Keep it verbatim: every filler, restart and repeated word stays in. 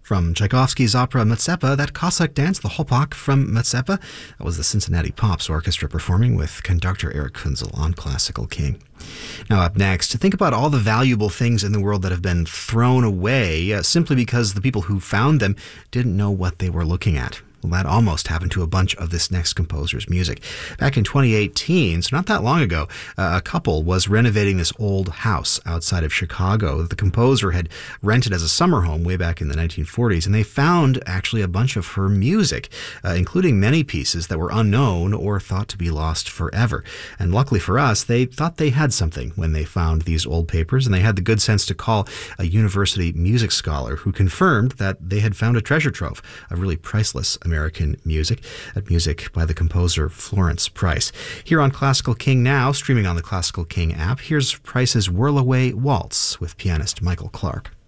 From Tchaikovsky's opera Mazepa, that Cossack dance, the Hopak from Mazepa, that was the Cincinnati Pops Orchestra performing with conductor Eric Kunzel on Classical King. Now up next, think about all the valuable things in the world that have been thrown away uh, simply because the people who found them didn't know what they were looking at. Well, that almost happened to a bunch of this next composer's music. Back in twenty eighteen, so not that long ago, uh, a couple was renovating this old house outside of Chicago that the composer had rented as a summer home way back in the nineteen forties, and they found actually a bunch of her music, uh, including many pieces that were unknown or thought to be lost forever. And luckily for us, they thought they had something when they found these old papers, and they had the good sense to call a university music scholar who confirmed that they had found a treasure trove of really priceless American music, that music by the composer Florence Price. Here on Classical King now, streaming on the Classical King app, here's Price's Whirl Away Waltz with pianist Michael Clark.